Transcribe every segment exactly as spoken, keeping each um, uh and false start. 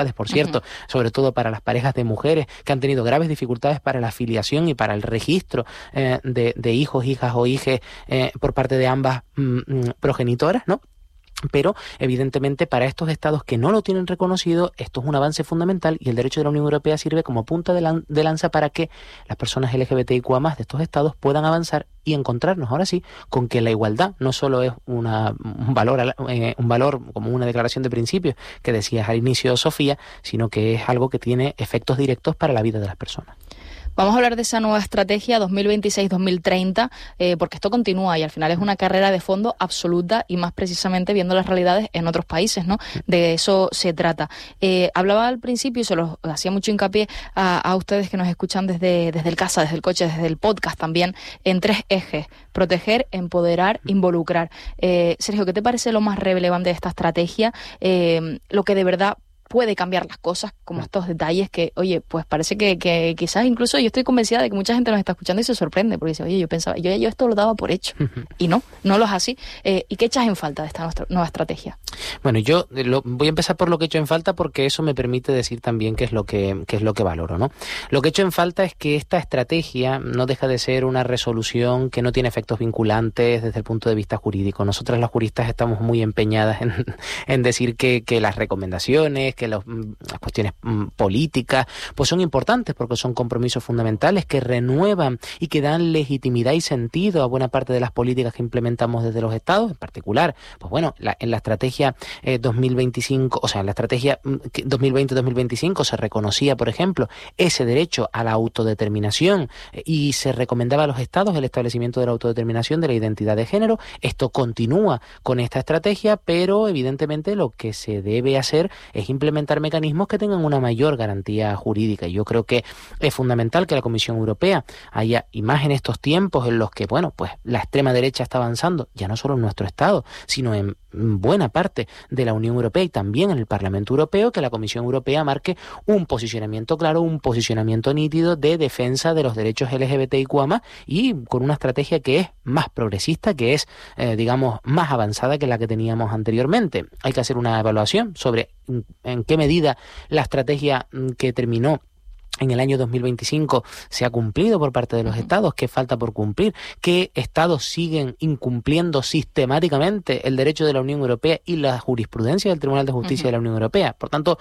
por cierto, uh-huh. sobre todo para las parejas de mujeres que han tenido graves dificultades para la afiliación y para el registro eh, de, de hijos, hijas o hijes eh, por parte de ambas mm, progenitoras, ¿no? Pero, evidentemente, para estos estados que no lo tienen reconocido, esto es un avance fundamental y el derecho de la Unión Europea sirve como punta de, lan- de lanza para que las personas L G B T I Q A más, de estos estados puedan avanzar y encontrarnos ahora sí con que la igualdad no solo es una, un valor eh, un valor como una declaración de principios que decías al inicio, Sofía, sino que es algo que tiene efectos directos para la vida de las personas. Vamos a hablar de esa nueva estrategia dos mil veintiséis dos mil treinta, eh, porque esto continúa y al final es una carrera de fondo absoluta y más precisamente viendo las realidades en otros países, ¿no? De eso se trata. Eh, hablaba al principio y se los hacía mucho hincapié a, a ustedes que nos escuchan desde, desde el casa, desde el coche, desde el podcast también, en tres ejes: proteger, empoderar, involucrar. Eh, Sergio, ¿qué te parece lo más relevante de esta estrategia? Eh, lo que de verdad puede cambiar las cosas, como estos detalles que, oye, pues parece que, que quizás incluso yo estoy convencida de que mucha gente nos está escuchando y se sorprende, porque dice, oye, yo pensaba, yo, yo esto lo daba por hecho, uh-huh. y no, no lo es así. Eh, ¿Y qué echas en falta de esta nuestra, nueva estrategia? Bueno, yo lo, voy a empezar por lo que echo en falta porque eso me permite decir también qué es lo que, qué es lo que valoro, ¿no? Lo que echo en falta es que esta estrategia no deja de ser una resolución que no tiene efectos vinculantes desde el punto de vista jurídico. Nosotras las juristas estamos muy empeñadas en, en decir que, que las recomendaciones, que los, las cuestiones políticas, pues son importantes porque son compromisos fundamentales que renuevan y que dan legitimidad y sentido a buena parte de las políticas que implementamos desde los estados, en particular, pues bueno, la, en la estrategia eh, dos mil veinticinco, o sea, en la estrategia dos mil veinte dos mil veinticinco se reconocía, por ejemplo, ese derecho a la autodeterminación eh, y se recomendaba a los estados el establecimiento de la autodeterminación de la identidad de género. Esto continúa con esta estrategia, pero evidentemente lo que se debe hacer es implementar mecanismos que tengan una mayor garantía jurídica. Y yo creo que es fundamental que la Comisión Europea haya, y más en estos tiempos en los que, bueno, pues la extrema derecha está avanzando, ya no solo en nuestro Estado, sino en buena parte de la Unión Europea y también en el Parlamento Europeo, que la Comisión Europea marque un posicionamiento claro, un posicionamiento nítido de defensa de los derechos L G B T I Q A más, y con una estrategia que es más progresista, que es, eh, digamos, más avanzada que la que teníamos anteriormente. Hay que hacer una evaluación sobre en qué medida la estrategia que terminó en el año dos mil veinticinco se ha cumplido por parte de los estados, qué falta por cumplir, qué estados siguen incumpliendo sistemáticamente el derecho de la Unión Europea y la jurisprudencia del Tribunal de Justicia uh-huh. de la Unión Europea. Por tanto,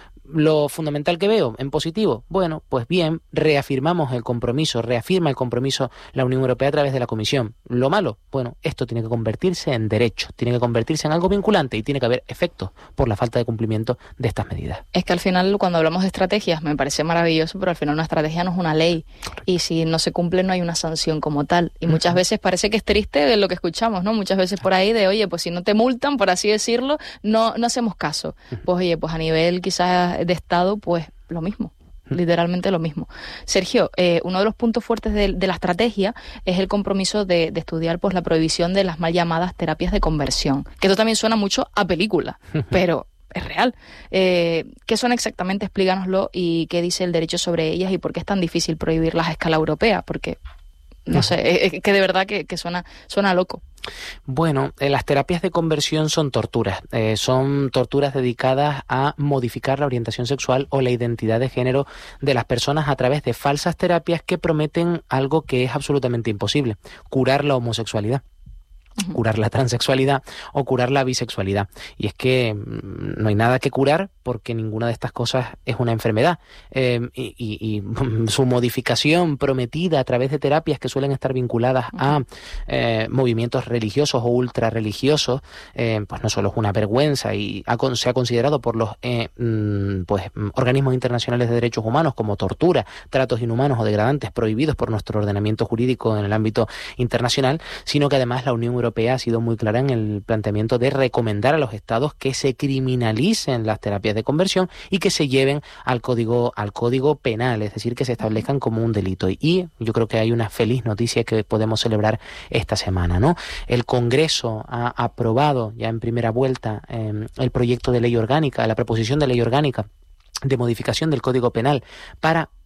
lo fundamental que veo en positivo, bueno, pues bien, reafirmamos el compromiso, reafirma el compromiso la Unión Europea a través de la Comisión. Lo malo, bueno, esto tiene que convertirse en derecho, tiene que convertirse en algo vinculante y tiene que haber efectos por la falta de cumplimiento de estas medidas. Es que al final, cuando hablamos de estrategias, me parece maravilloso, pero al final una estrategia no es una ley. Correcto. Y si no se cumple no hay una sanción como tal. Y muchas uh-huh. veces parece que es triste lo que escuchamos, ¿no? Muchas veces por ahí de, oye, pues si no te multan, por así decirlo, no, no hacemos caso. Uh-huh. Pues oye, pues a nivel quizás de Estado, pues lo mismo, literalmente lo mismo. Sergio, eh, uno de los puntos fuertes de, de la estrategia es el compromiso de, de estudiar pues la prohibición de las mal llamadas terapias de conversión, que esto también suena mucho a película, pero es real. Eh, ¿Qué son exactamente? Explícanoslo y qué dice el derecho sobre ellas y por qué es tan difícil prohibirlas a escala europea, porque no sé, es que de verdad que, que suena, suena loco. Bueno, eh, las terapias de conversión son torturas, eh, son torturas dedicadas a modificar la orientación sexual o la identidad de género de las personas a través de falsas terapias que prometen algo que es absolutamente imposible: curar la homosexualidad, uh-huh. curar la transexualidad o curar la bisexualidad. Y es que mmm, no hay nada que curar porque ninguna de estas cosas es una enfermedad. Eh, y, y, y su modificación prometida a través de terapias que suelen estar vinculadas uh-huh. a eh, movimientos religiosos o ultrarreligiosos, eh, pues no solo es una vergüenza y ha, se ha considerado por los eh, mm, pues, organismos internacionales de derechos humanos como tortura, tratos inhumanos o degradantes prohibidos por nuestro ordenamiento jurídico en el ámbito internacional, sino que además la Unión Europea ha sido muy clara en el planteamiento de recomendar a los estados que se criminalicen las terapias de conversión y que se lleven al código al código penal, es decir, que se establezcan como un delito. Y yo creo que hay una feliz noticia que podemos celebrar esta semana, ¿no? El Congreso ha aprobado ya en primera vuelta eh, el proyecto de ley orgánica, la proposición de ley orgánica de modificación del Código Penal para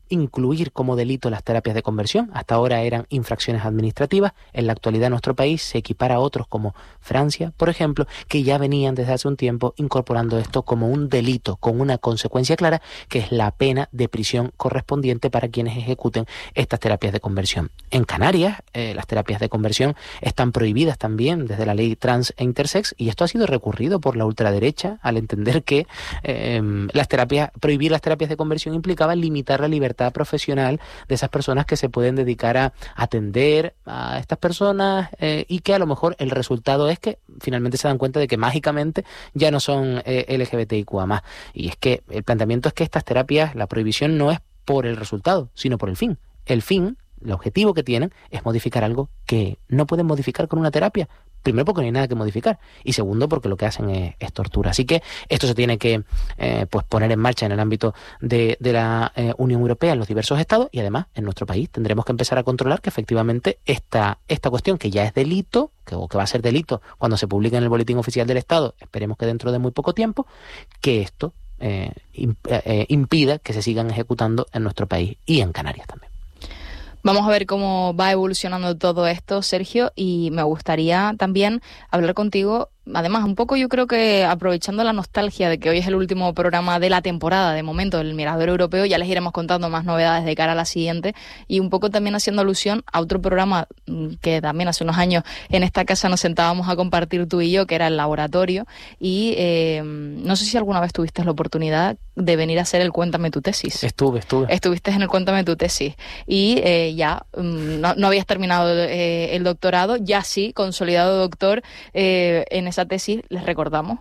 incluir como delito las terapias de conversión. Hasta ahora eran infracciones administrativas. En la actualidad en nuestro país se equipara a otros como Francia, por ejemplo, que ya venían desde hace un tiempo incorporando esto como un delito con una consecuencia clara, que es la pena de prisión correspondiente para quienes ejecuten estas terapias de conversión. En Canarias, eh, las terapias de conversión están prohibidas también desde la ley trans e intersex, y esto ha sido recurrido por la ultraderecha al entender que eh, las terapias, prohibir las terapias de conversión implicaba limitar la libertad profesional de esas personas que se pueden dedicar a atender a estas personas eh, y que a lo mejor el resultado es que finalmente se dan cuenta de que mágicamente ya no son eh, L G B T I Q A más. Y es que el planteamiento es que estas terapias, la prohibición no es por el resultado, sino por el fin. El fin, el objetivo que tienen es modificar algo que no pueden modificar con una terapia. Primero porque no hay nada que modificar y segundo porque lo que hacen es, es tortura. Así que esto se tiene que eh, pues poner en marcha en el ámbito de, de la eh, Unión Europea en los diversos estados, y además en nuestro país tendremos que empezar a controlar que efectivamente esta, esta cuestión, que ya es delito, que, o que va a ser delito cuando se publique en el Boletín Oficial del Estado, esperemos que dentro de muy poco tiempo, que esto eh, imp, eh, impida que se sigan ejecutando en nuestro país y en Canarias también. Vamos a ver cómo va evolucionando todo esto, Sergio, y me gustaría también hablar contigo. Además, un poco yo creo que aprovechando la nostalgia de que hoy es el último programa de la temporada, de momento, del Mirador Europeo, ya les iremos contando más novedades de cara a la siguiente, y un poco también haciendo alusión a otro programa que también hace unos años en esta casa nos sentábamos a compartir tú y yo, que era el Laboratorio, y eh, no sé si alguna vez tuviste la oportunidad de venir a hacer el Cuéntame tu tesis. Estuve, estuve. Estuviste en el Cuéntame tu tesis, y eh, ya um, no, no habías terminado eh, el doctorado, ya sí, consolidado doctor eh, en esa tesis, les recordamos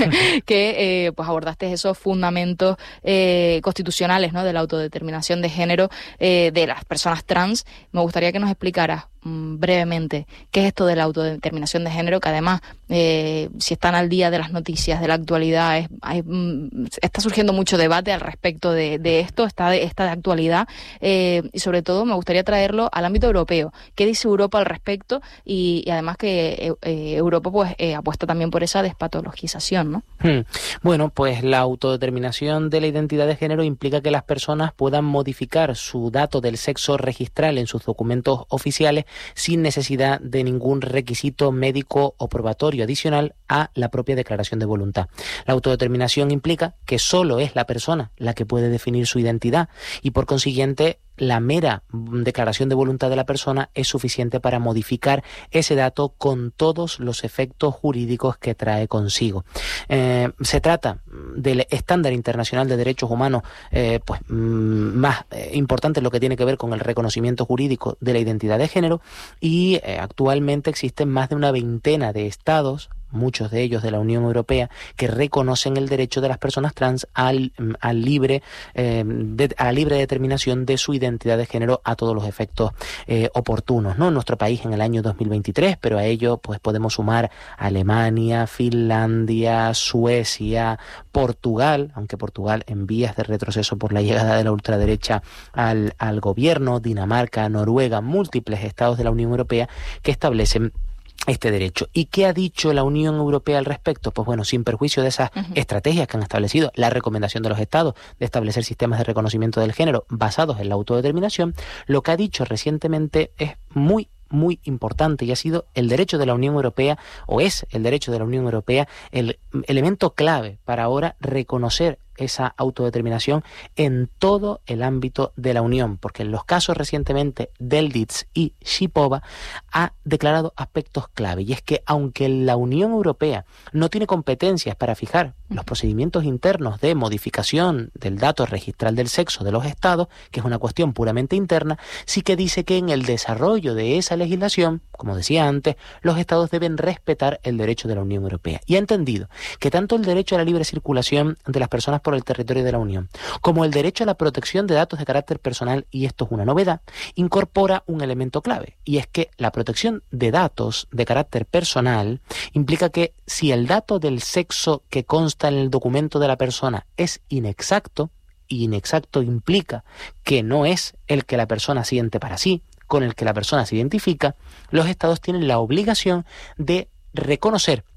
que eh, pues abordaste esos fundamentos eh, constitucionales, ¿no?, de la autodeterminación de género eh, de las personas trans. Me gustaría que nos explicaras mm, brevemente qué es esto de la autodeterminación de género, que además, eh, si están al día de las noticias de la actualidad, es, hay, mm, está surgiendo mucho debate al respecto de, de esto, está de, está de actualidad, eh, y sobre todo me gustaría traerlo al ámbito europeo. ¿Qué dice Europa al respecto? Y, y además que eh, Europa pues eh, apuesta también por esa despatologización, ¿no? Hmm. Bueno, pues la autodeterminación de la identidad de género implica que las personas puedan modificar su dato del sexo registral en sus documentos oficiales sin necesidad de ningún requisito médico o probatorio adicional a la propia declaración de voluntad. La autodeterminación implica que solo es la persona la que puede definir su identidad y, por consiguiente, la mera declaración de voluntad de la persona es suficiente para modificar ese dato con todos los efectos jurídicos que trae consigo. Eh, se trata del estándar internacional de derechos humanos eh, pues más eh, importante en lo que tiene que ver con el reconocimiento jurídico de la identidad de género, y eh, actualmente existen más de una veintena de estados, muchos de ellos de la Unión Europea, que reconocen el derecho de las personas trans al, al libre, eh, de, a la libre determinación de su identidad de género a todos los efectos eh, oportunos, ¿no? En nuestro país en el año dos mil veintitrés, pero a ello pues podemos sumar Alemania, Finlandia, Suecia, Portugal, aunque Portugal en vías de retroceso por la llegada de la ultraderecha al, al gobierno, Dinamarca, Noruega, múltiples estados de la Unión Europea que establecen este derecho. ¿Y qué ha dicho la Unión Europea al respecto? Pues bueno, sin perjuicio de esas uh-huh. estrategias que han establecido, la recomendación de los estados de establecer sistemas de reconocimiento del género basados en la autodeterminación, lo que ha dicho recientemente es muy muy importante, y ha sido el derecho de la Unión Europea, o es el derecho de la Unión Europea, el elemento clave para ahora reconocer esa autodeterminación en todo el ámbito de la Unión, porque en los casos recientemente del D I T S y Shipova ha declarado aspectos clave, y es que aunque la Unión Europea no tiene competencias para fijar los procedimientos internos de modificación del dato registral del sexo de los estados, que es una cuestión puramente interna, sí que dice que en el desarrollo de esa legislación, como decía antes, los estados deben respetar el derecho de la Unión Europea, y ha entendido que tanto el derecho a la libre circulación de las personas por el territorio de la Unión, como el derecho a la protección de datos de carácter personal, y esto es una novedad, incorpora un elemento clave, y es que la protección de datos de carácter personal implica que si el dato del sexo que consta en el documento de la persona es inexacto, y inexacto implica que no es el que la persona siente para sí, con el que la persona se identifica, los estados tienen la obligación de reconocer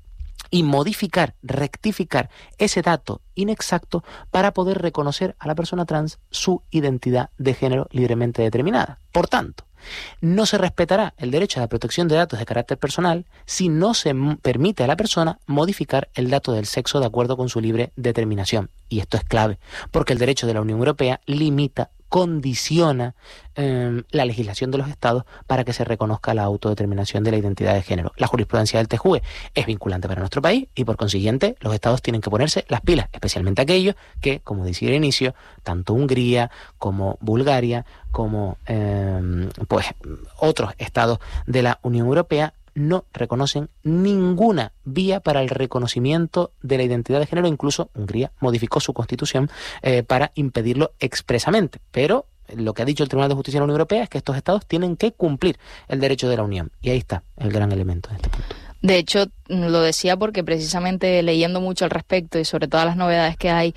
y modificar, rectificar ese dato inexacto para poder reconocer a la persona trans su identidad de género libremente determinada. Por tanto, no se respetará el derecho a la protección de datos de carácter personal si no se permite a la persona modificar el dato del sexo de acuerdo con su libre determinación. Y esto es clave, porque el derecho de la Unión Europea limita, condiciona eh, la legislación de los estados para que se reconozca la autodeterminación de la identidad de género. La jurisprudencia del T J U E es vinculante para nuestro país y, por consiguiente, los estados tienen que ponerse las pilas, especialmente aquellos que, como decía al inicio, tanto Hungría como Bulgaria, como eh, pues otros estados de la Unión Europea no reconocen ninguna vía para el reconocimiento de la identidad de género. Incluso Hungría modificó su constitución eh, para impedirlo expresamente. Pero lo que ha dicho el Tribunal de Justicia de la Unión Europea es que estos estados tienen que cumplir el derecho de la Unión. Y ahí está el gran elemento de este punto. De hecho, lo decía porque precisamente leyendo mucho al respecto y sobre todas las novedades que hay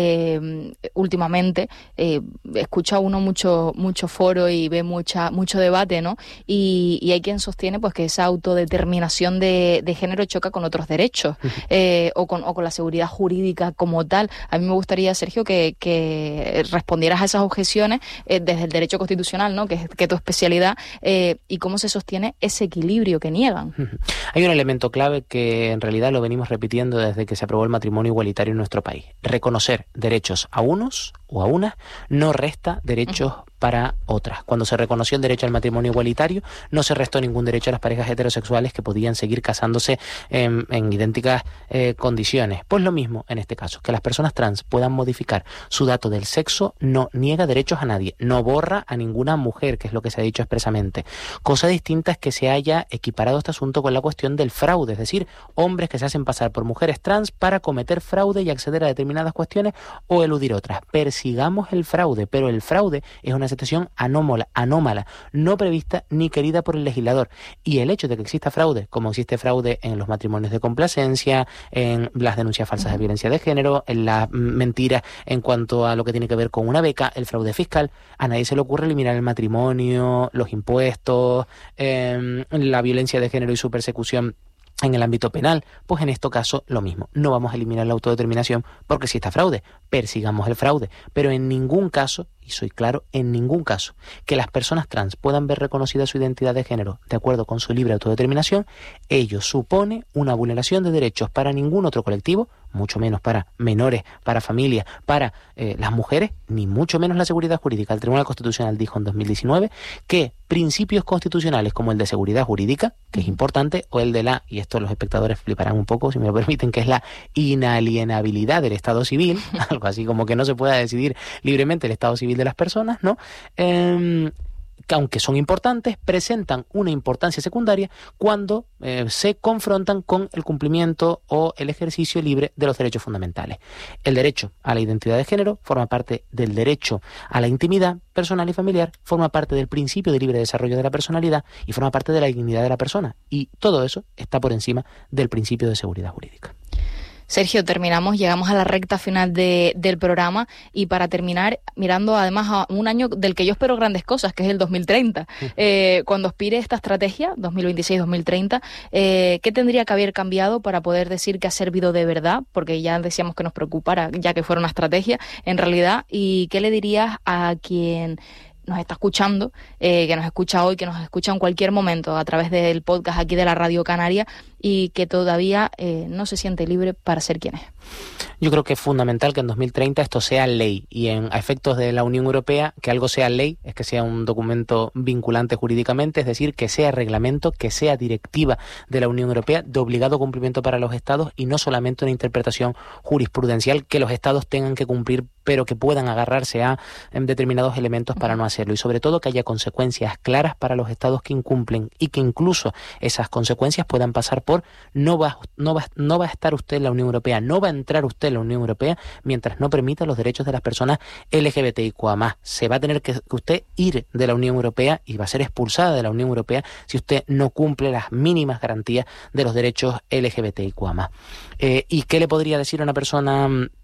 eh, últimamente, eh, escucha uno mucho mucho foro y ve mucha mucho debate, ¿no? Y, y hay quien sostiene pues que esa autodeterminación de, de género choca con otros derechos eh, o, con, o con la seguridad jurídica como tal. A mí me gustaría, Sergio, que, que respondieras a esas objeciones eh, desde el derecho constitucional, ¿no? Que es que tu especialidad, eh, y cómo se sostiene ese equilibrio que niegan. Hay un elemento clave que en realidad lo venimos repitiendo desde que se aprobó el matrimonio igualitario en nuestro país. Reconocer derechos a unos o a unas no resta derechos uh-huh. para otras. Cuando se reconoció el derecho al matrimonio igualitario, no se restó ningún derecho a las parejas heterosexuales que podían seguir casándose en, en idénticas eh, condiciones. Pues lo mismo en este caso, que las personas trans puedan modificar su dato del sexo no niega derechos a nadie, no borra a ninguna mujer, que es lo que se ha dicho expresamente. Cosa distinta es que se haya equiparado este asunto con la cuestión del fraude, es decir, hombres que se hacen pasar por mujeres trans para cometer fraude y acceder a determinadas cuestiones o eludir otras. Persigamos el fraude, pero el fraude es una situación anómala, anómala, no prevista ni querida por el legislador. Y el hecho de que exista fraude, como existe fraude en los matrimonios de complacencia, en las denuncias falsas de violencia de género, en las mentiras en cuanto a lo que tiene que ver con una beca, el fraude fiscal, a nadie se le ocurre eliminar el matrimonio, los impuestos, eh, la violencia de género y su persecución en el ámbito penal. Pues en este caso lo mismo, no vamos a eliminar la autodeterminación porque si está fraude, persigamos el fraude, pero en ningún caso, y soy claro, en ningún caso, que las personas trans puedan ver reconocida su identidad de género de acuerdo con su libre autodeterminación, ello supone una vulneración de derechos para ningún otro colectivo, mucho menos para menores, para familias, para eh, las mujeres, ni mucho menos la seguridad jurídica. El Tribunal Constitucional dijo en dos mil diecinueve que principios constitucionales como el de seguridad jurídica, que es importante, o el de la, y esto los espectadores fliparán un poco si me lo permiten, que es la inalienabilidad del Estado civil, algo así como que no se pueda decidir libremente el Estado civil de las personas, ¿no? Eh, que aunque son importantes, presentan una importancia secundaria cuando eh, se confrontan con el cumplimiento o el ejercicio libre de los derechos fundamentales. El derecho a la identidad de género forma parte del derecho a la intimidad personal y familiar, forma parte del principio de libre desarrollo de la personalidad y forma parte de la dignidad de la persona. Y todo eso está por encima del principio de seguridad jurídica. Sergio, terminamos, llegamos a la recta final de, del programa y para terminar, mirando además a un año del que yo espero grandes cosas, que es el dos mil treinta. Eh, cuando aspire esta estrategia, dos mil veintiséis dos mil treinta, eh, ¿qué tendría que haber cambiado para poder decir que ha servido de verdad? Porque ya decíamos que nos preocupara, ya que fuera una estrategia en realidad. ¿Y qué le dirías a quien nos está escuchando, eh, que nos escucha hoy, que nos escucha en cualquier momento a través del podcast aquí de la Radio Canaria y que todavía eh, no se siente libre para ser quien es? Yo creo que es fundamental que en dos mil treinta esto sea ley y en a efectos de la Unión Europea que algo sea ley es que sea un documento vinculante jurídicamente, es decir, que sea reglamento, que sea directiva de la Unión Europea de obligado cumplimiento para los Estados y no solamente una interpretación jurisprudencial que los Estados tengan que cumplir pero que puedan agarrarse a en determinados elementos para no hacerlo y sobre todo que haya consecuencias claras para los Estados que incumplen y que incluso esas consecuencias puedan pasar por no va, no va, no va a estar usted en la Unión Europea, no va a entrar usted en la Unión Europea mientras no permita los derechos de las personas L G B T I Q A más. Se va a tener que usted ir de la Unión Europea y va a ser expulsada de la Unión Europea si usted no cumple las mínimas garantías de los derechos L G B T I Q A más. Eh, ¿Y qué le podría decir a una persona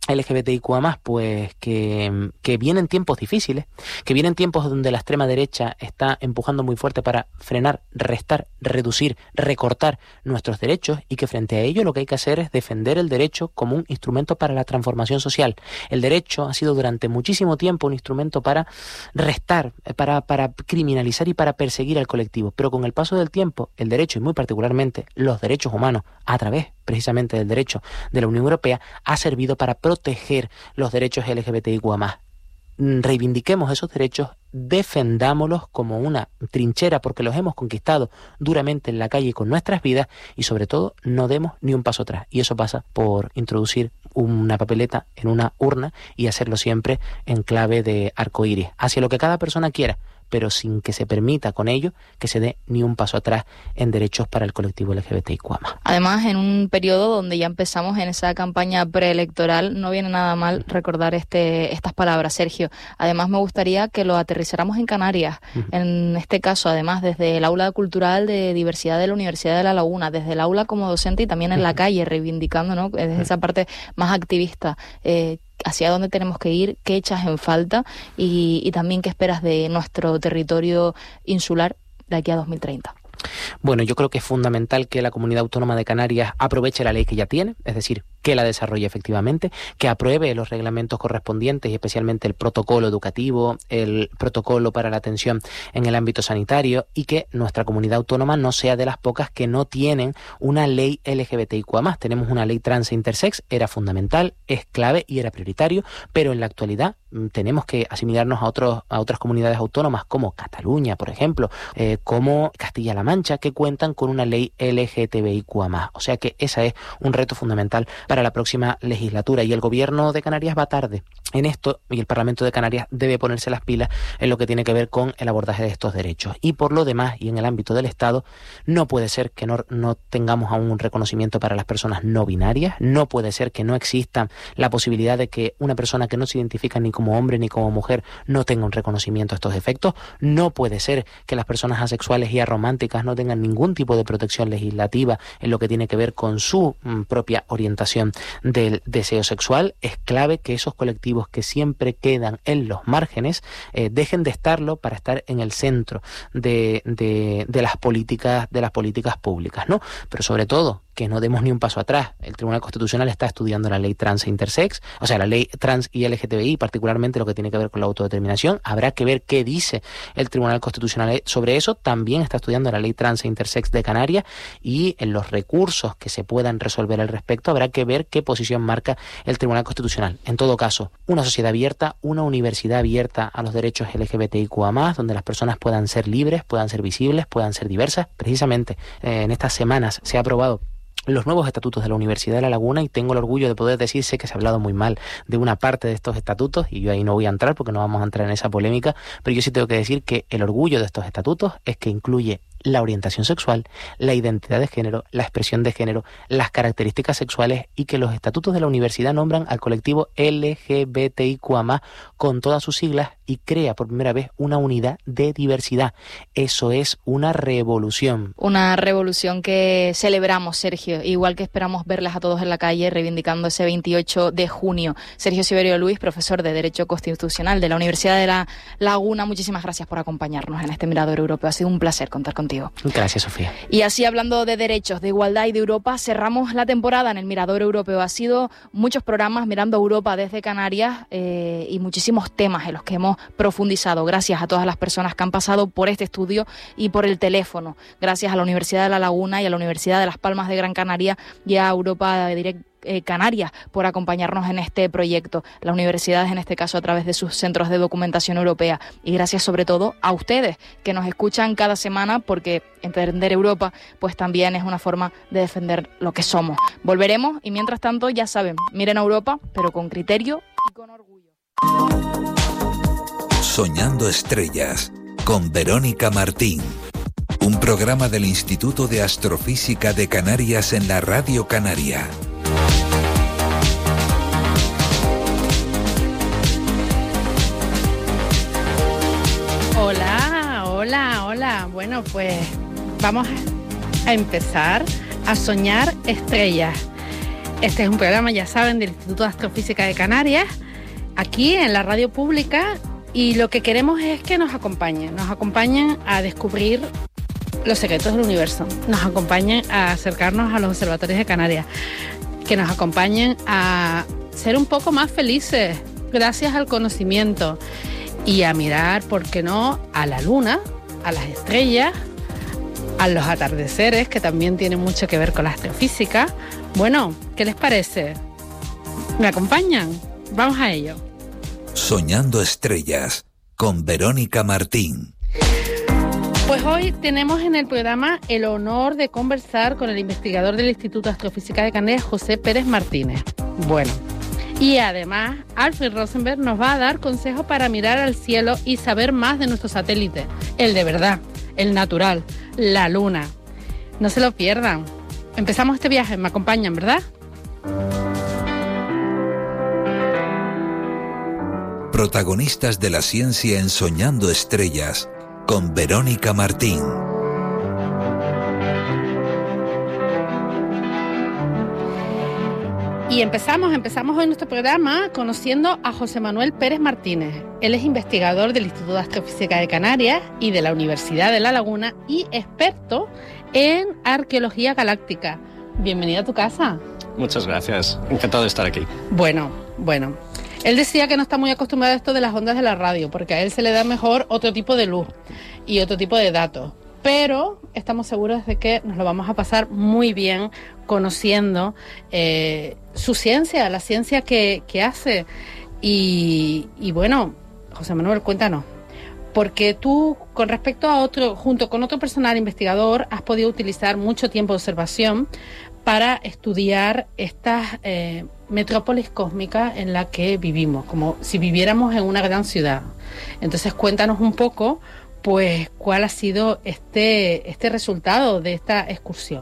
L G B T I Q A más, pues que, que vienen tiempos difíciles, que vienen tiempos donde la extrema derecha está empujando muy fuerte para frenar, restar, reducir, recortar nuestros derechos, y que frente a ello lo que hay que hacer es defender el derecho como un instrumento para la transformación social. El derecho ha sido durante muchísimo tiempo un instrumento para restar, para, para criminalizar y para perseguir al colectivo, pero con el paso del tiempo el derecho, y muy particularmente los derechos humanos, a través precisamente del derecho de la Unión Europea, ha servido para proteger los derechos L G B T I Q A más. Reivindiquemos esos derechos, defendámoslos como una trinchera porque los hemos conquistado duramente en la calle con nuestras vidas, y sobre todo no demos ni un paso atrás. Y eso pasa por introducir una papeleta en una urna y hacerlo siempre en clave de arcoíris, hacia lo que cada persona quiera, pero sin que se permita con ello que se dé ni un paso atrás en derechos para el colectivo L G B T I Q A más. Además, en un periodo donde ya empezamos en esa campaña preelectoral, no viene nada mal recordar este, estas palabras, Sergio. Además, me gustaría que lo aterrizáramos en Canarias. Uh-huh. En este caso, además, desde el aula cultural de diversidad de la Universidad de La Laguna, desde el aula como docente y también en uh-huh. la calle, reivindicando, ¿no?, desde uh-huh. esa parte más activista. Eh, hacia dónde tenemos que ir, qué echas en falta y, y también qué esperas de nuestro territorio insular de aquí a dos mil treinta. Bueno, yo creo que es fundamental que la Comunidad Autónoma de Canarias aproveche la ley que ya tiene, es decir, que la desarrolle efectivamente, que apruebe los reglamentos correspondientes y especialmente el protocolo educativo, el protocolo para la atención en el ámbito sanitario, y que nuestra comunidad autónoma no sea de las pocas que no tienen una ley L G B T I Q A más. Tenemos una ley trans e intersex, era fundamental, es clave y era prioritario, pero en la actualidad tenemos que asimilarnos a otros a otras comunidades autónomas como Cataluña, por ejemplo, eh, como Castilla-La Mancha, que cuentan con una ley L G T B I Q A más. O sea que ese es un reto fundamental para la próxima legislatura, y el Gobierno de Canarias va tarde en esto, y el Parlamento de Canarias debe ponerse las pilas en lo que tiene que ver con el abordaje de estos derechos. Y por lo demás, y en el ámbito del Estado, no puede ser que no, no tengamos aún un reconocimiento para las personas no binarias, no puede ser que no exista la posibilidad de que una persona que no se identifica ni como hombre ni como mujer no tenga un reconocimiento a estos efectos, no puede ser que las personas asexuales y arománticas no tengan ningún tipo de protección legislativa en lo que tiene que ver con su mm, propia orientación del deseo sexual. Es clave que esos colectivos que siempre quedan en los márgenes eh, dejen de estarlo para estar en el centro de, de, de las políticas de las políticas públicas, ¿no? Pero sobre todo que no demos ni un paso atrás. El Tribunal Constitucional está estudiando la ley trans e intersex, o sea, la ley trans y L G T B I, particularmente lo que tiene que ver con la autodeterminación. Habrá que ver qué dice el Tribunal Constitucional sobre eso. También está estudiando la ley trans e intersex de Canarias, y en los recursos que se puedan resolver al respecto habrá que ver qué posición marca el Tribunal Constitucional. En todo caso, una sociedad abierta, una universidad abierta a los derechos L G B T I Q A más, donde las personas puedan ser libres, puedan ser visibles, puedan ser diversas. Precisamente eh, en estas semanas se ha aprobado los nuevos estatutos de la Universidad de La Laguna, y tengo el orgullo de poder decir, sé que se ha hablado muy mal de una parte de estos estatutos, y yo ahí no voy a entrar porque no vamos a entrar en esa polémica, pero yo sí tengo que decir que el orgullo de estos estatutos es que incluye la orientación sexual, la identidad de género, la expresión de género, las características sexuales, y que los estatutos de la universidad nombran al colectivo L G B T I Q A más con todas sus siglas, y crea por primera vez una unidad de diversidad. Eso es una revolución. Una revolución que celebramos, Sergio, igual que esperamos verles a todos en la calle reivindicando ese veintiocho de junio. Sergio Siberio Luis, profesor de Derecho Constitucional de la Universidad de La Laguna, muchísimas gracias por acompañarnos en este Mirador Europeo. Ha sido un placer contar contigo. Gracias, Sofía. Y así, hablando de derechos, de igualdad y de Europa, cerramos la temporada en el Mirador Europeo. Ha sido muchos programas mirando a Europa desde Canarias eh, y muchísimos temas en los que hemos profundizado. Gracias a todas las personas que han pasado por este estudio y por el teléfono. Gracias a la Universidad de La Laguna y a la Universidad de Las Palmas de Gran Canaria y a Europa Direct Eh, Canarias por acompañarnos en este proyecto, las universidades en este caso a través de sus centros de documentación europea, y gracias sobre todo a ustedes que nos escuchan cada semana, porque entender Europa pues también es una forma de defender lo que somos. Volveremos, y mientras tanto ya saben, miren a Europa pero con criterio y con orgullo. Soñando Estrellas con Verónica Martín, un programa del Instituto de Astrofísica de Canarias en la Radio Canaria. Hola, hola, hola. Bueno, pues vamos a empezar a soñar estrellas. Este es un programa, ya saben, del Instituto de Astrofísica de Canarias, aquí en la radio pública, y lo que queremos es que nos acompañen, nos acompañen a descubrir los secretos del universo, nos acompañen a acercarnos a los observatorios de Canarias, que nos acompañen a ser un poco más felices gracias al conocimiento y a mirar, ¿por qué no?, a la luna, a las estrellas, a los atardeceres, que también tienen mucho que ver con la astrofísica. Bueno, ¿qué les parece? ¿Me acompañan? Vamos a ello. Soñando Estrellas, con Verónica Martín. Pues hoy tenemos en el programa el honor de conversar con el investigador del Instituto de Astrofísica de Canarias, José Pérez Martínez. Bueno, y además Alfred Rosenberg nos va a dar consejos para mirar al cielo y saber más de nuestro satélite, el de verdad, el natural, la Luna. No se lo pierdan. Empezamos este viaje, me acompañan, ¿verdad? Protagonistas de la ciencia en Soñando Estrellas, con Verónica Martín. Y empezamos, empezamos hoy nuestro programa conociendo a José Manuel Pérez Martínez. Él es investigador del Instituto de Astrofísica de Canarias y de la Universidad de La Laguna y experto en arqueología galáctica. Bienvenido a tu casa. Muchas gracias, encantado de estar aquí. Bueno, bueno. Él decía que no está muy acostumbrado a esto de las ondas de la radio, porque a él se le da mejor otro tipo de luz y otro tipo de datos. Pero estamos seguros de que nos lo vamos a pasar muy bien conociendo eh, su ciencia, la ciencia que, que hace. Y, y bueno, José Manuel, cuéntanos. Porque tú, con respecto a otro, junto con otro personal investigador, has podido utilizar mucho tiempo de observación para estudiar estas eh, metrópolis cósmicas en la que vivimos, como si viviéramos en una gran ciudad. Entonces, cuéntanos un poco, pues, cuál ha sido este, este resultado de esta excursión.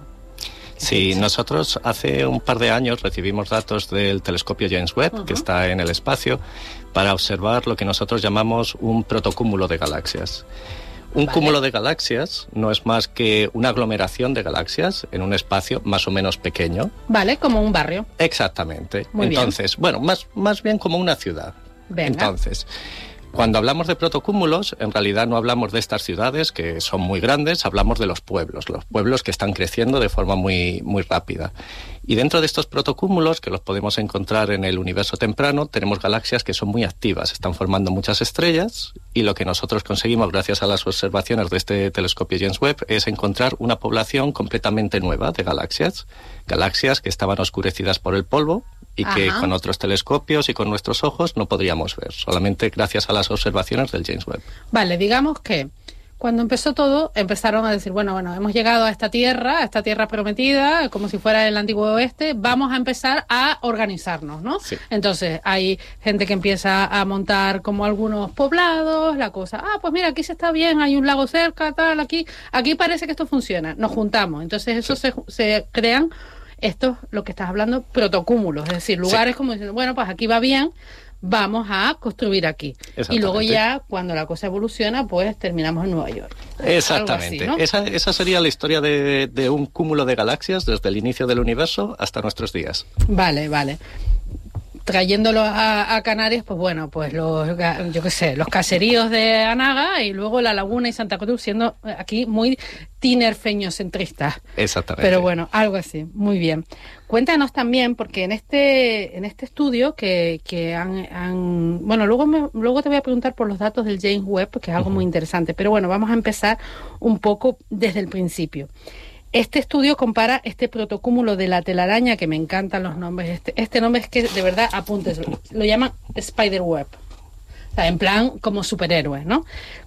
Sí, nosotros hace un par de años recibimos datos del telescopio James Webb, uh-huh. que está en el espacio, para observar lo que nosotros llamamos un protocúmulo de galaxias. Un vale. cúmulo de galaxias no es más que una aglomeración de galaxias en un espacio más o menos pequeño. Vale, como un barrio. Exactamente. Muy Entonces, bien. bueno, más, más bien como una ciudad. Venga. Entonces, cuando hablamos de protocúmulos, en realidad no hablamos de estas ciudades que son muy grandes, hablamos de los pueblos, los pueblos que están creciendo de forma muy, muy rápida. Y dentro de estos protocúmulos, que los podemos encontrar en el universo temprano, tenemos galaxias que son muy activas, están formando muchas estrellas, y lo que nosotros conseguimos gracias a las observaciones de este telescopio James Webb es encontrar una población completamente nueva de galaxias, galaxias que estaban oscurecidas por el polvo, y que Ajá. con otros telescopios y con nuestros ojos no podríamos ver, solamente gracias a las observaciones del James Webb. Vale, digamos que cuando empezó todo, empezaron a decir, bueno, bueno, hemos llegado a esta tierra, a esta tierra prometida, como si fuera el antiguo oeste, vamos a empezar a organizarnos, ¿no? Sí. Entonces, hay gente que empieza a montar como algunos poblados, la cosa, ah, pues mira, aquí se está bien, hay un lago cerca, tal, aquí, aquí parece que esto funciona, nos juntamos, entonces eso Sí. se, se crean estos, lo que estás hablando, protocúmulos, es decir, lugares sí. como diciendo, bueno, pues aquí va bien, vamos a construir aquí. Y luego ya, cuando la cosa evoluciona, pues terminamos en Nueva York. Exactamente. Algo así, ¿no? Esa, esa sería la historia de, de un cúmulo de galaxias desde el inicio del universo hasta nuestros días. Vale, vale. Trayéndolo a, a Canarias, pues bueno, pues los, yo qué sé, los caseríos de Anaga y luego La Laguna y Santa Cruz, siendo aquí muy tinerfeñocentristas. Exactamente. Pero bueno, algo así, muy bien. Cuéntanos también, porque en este en este estudio que, que han, han... Bueno, luego, me, luego te voy a preguntar por los datos del James Webb, que es algo uh-huh. muy interesante. Pero bueno, vamos a empezar un poco desde el principio. Este estudio compara este protocúmulo de la telaraña, que me encantan los nombres. Este, este nombre es que, de verdad, apúnteslo. Lo llaman Spiderweb. O sea, en plan como superhéroes, ¿no?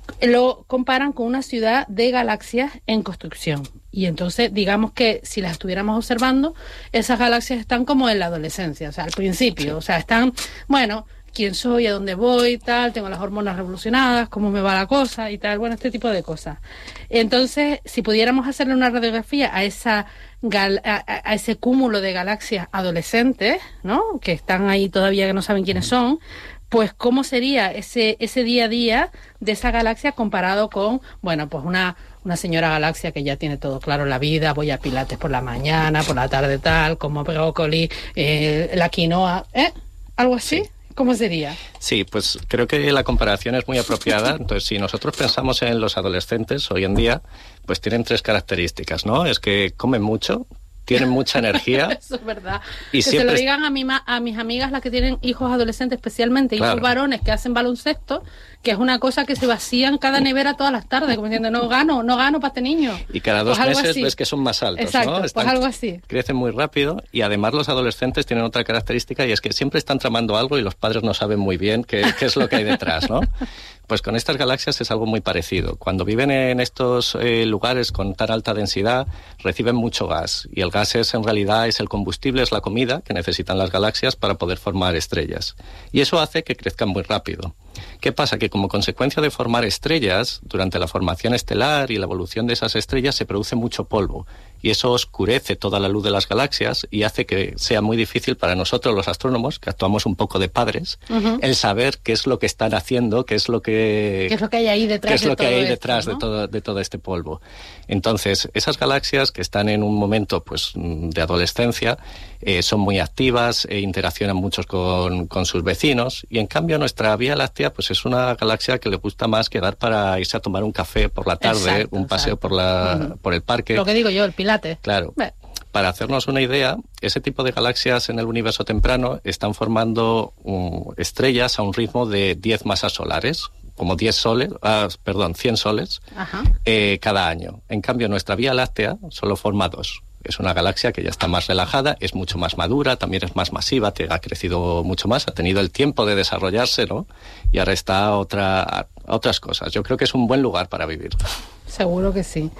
Lo comparan con una ciudad de galaxias en construcción. Y entonces, digamos que si las estuviéramos observando, esas galaxias están como en la adolescencia, o sea, al principio. O sea, están, bueno, quién soy, a dónde voy, tal, tengo las hormonas revolucionadas, cómo me va la cosa y tal, bueno, este tipo de cosas. Entonces, si pudiéramos hacerle una radiografía a esa gal a, a ese cúmulo de galaxias adolescentes, ¿no?, que están ahí todavía, que no saben quiénes son, pues cómo sería ese ese día a día de esa galaxia comparado con, bueno, pues una una señora galaxia que ya tiene todo claro en la vida, voy a pilates por la mañana, por la tarde tal, como brócoli, eh, la quinoa, ¿eh? ¿Algo así? Sí. ¿Cómo sería? Sí, pues creo que la comparación es muy apropiada. Entonces, si nosotros pensamos en los adolescentes hoy en día, pues tienen tres características, ¿no? Es que comen mucho, tienen mucha energía. Eso es verdad. Y que siempre... se lo digan a, mi ma a mis amigas, las que tienen hijos adolescentes, especialmente claro. hijos varones que hacen baloncesto, que es una cosa que se vacían cada nevera todas las tardes, como diciendo, no gano, no gano para este niño. Y cada dos pues meses así. ves que son más altos, Exacto, ¿no? Están, pues algo así. Crecen muy rápido y además los adolescentes tienen otra característica y es que siempre están tramando algo y los padres no saben muy bien qué, qué es lo que hay detrás, ¿no? Pues con estas galaxias es algo muy parecido. Cuando viven en estos eh, lugares con tan alta densidad, reciben mucho gas. Y el gas es, en realidad, es el combustible, es la comida que necesitan las galaxias para poder formar estrellas. Y eso hace que crezcan muy rápido. ¿Qué pasa? Que como consecuencia de formar estrellas, durante la formación estelar y la evolución de esas estrellas se produce mucho polvo. Y eso oscurece toda la luz de las galaxias y hace que sea muy difícil para nosotros, los astrónomos, que actuamos un poco de padres, uh-huh. el saber qué es lo que están haciendo, qué es lo que... ¿Qué es lo que hay ahí detrás, qué es lo de, que todo hay esto, detrás ¿no? de, todo, de todo este polvo. Entonces, esas galaxias que están en un momento pues de adolescencia eh, son muy activas, e interaccionan mucho con, con sus vecinos y en cambio nuestra Vía Láctea pues es una galaxia que le gusta más quedar para irse a tomar un café por la tarde, exacto, un paseo exacto. por, la, uh-huh. por el parque. Lo que digo yo, el pilates. Claro. Bé. Para hacernos una idea, ese tipo de galaxias en el universo temprano están formando um, estrellas a un ritmo de diez masas solares, como diez soles, ah, perdón, cien soles eh, cada año. En cambio, nuestra Vía Láctea solo forma dos. Es una galaxia que ya está más relajada, es mucho más madura, también es más masiva, te ha crecido mucho más, ha tenido el tiempo de desarrollarse, ¿no? Y ahora está a, otra, a otras cosas. Yo creo que es un buen lugar para vivir. Seguro que sí.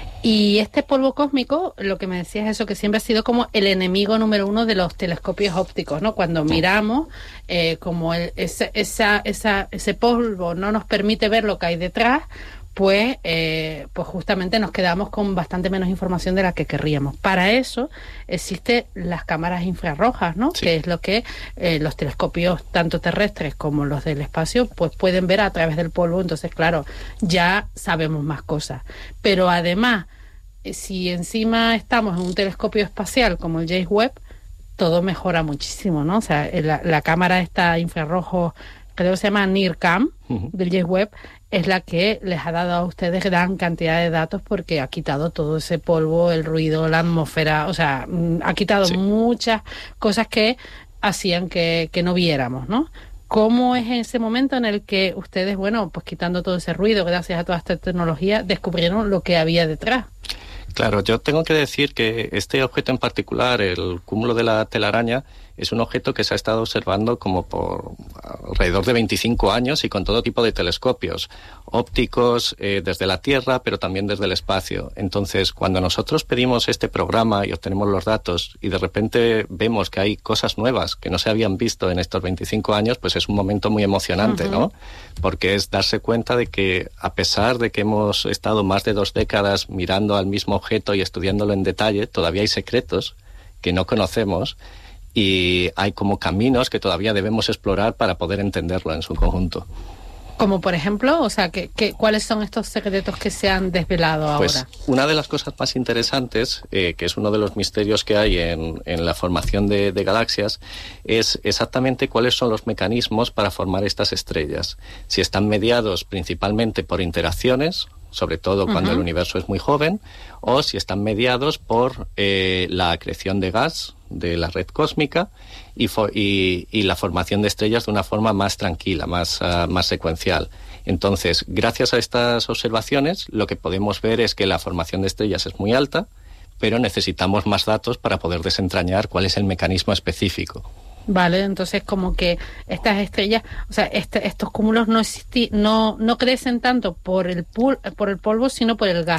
Y este polvo cósmico, lo que me decías es eso, que siempre ha sido como el enemigo número uno de los telescopios ópticos, ¿no? Cuando miramos, eh, como el, ese, esa, esa, ese polvo no nos permite ver lo que hay detrás, pues, eh, pues justamente nos quedamos con bastante menos información de la que querríamos. Para eso existen las cámaras infrarrojas, ¿no? Sí. Que es lo que eh, los telescopios, tanto terrestres como los del espacio, pues pueden ver a través del polvo. Entonces, claro, ya sabemos más cosas. Pero además, si encima estamos en un telescopio espacial como el James Webb, todo mejora muchísimo, ¿no? O sea, la, la cámara esta infrarrojo, creo que se llama NIRCam, uh-huh. del James Webb, es la que les ha dado a ustedes gran cantidad de datos porque ha quitado todo ese polvo, el ruido, la atmósfera, o sea, ha quitado sí. muchas cosas que hacían que, que no viéramos, ¿no? ¿Cómo es ese momento en el que ustedes, bueno, pues quitando todo ese ruido, gracias a toda esta tecnología, descubrieron lo que había detrás? Claro, yo tengo que decir que este objeto en particular, el cúmulo de la telaraña, es un objeto que se ha estado observando como por alrededor de veinticinco años y con todo tipo de telescopios ópticos eh, desde la Tierra, pero también desde el espacio. Entonces, cuando nosotros pedimos este programa y obtenemos los datos y de repente vemos que hay cosas nuevas que no se habían visto en estos veinticinco años, pues es un momento muy emocionante, uh-huh. ¿no? Porque es darse cuenta de que a pesar de que hemos estado más de dos décadas mirando al mismo objeto y estudiándolo en detalle, todavía hay secretos que no conocemos y hay como caminos que todavía debemos explorar para poder entenderlo en su conjunto. Como por ejemplo, o sea, ¿qué, qué, ¿cuáles son estos secretos que se han desvelado ahora? Pues una de las cosas más interesantes, eh, que es uno de los misterios que hay en, en la formación de, de galaxias, es exactamente cuáles son los mecanismos para formar estas estrellas. Si están mediados principalmente por interacciones, sobre todo cuando uh-huh. el universo es muy joven, o si están mediados por eh, la acreción de gas de la red cósmica y, fo- y, y la formación de estrellas de una forma más tranquila, más, uh, más secuencial. Entonces, gracias a estas observaciones, lo que podemos ver es que la formación de estrellas es muy alta, pero necesitamos más datos para poder desentrañar cuál es el mecanismo específico. Vale, entonces como que estas estrellas, o sea, este, estos cúmulos no, existi- no no crecen tanto por el pul- por el polvo, sino por el gas.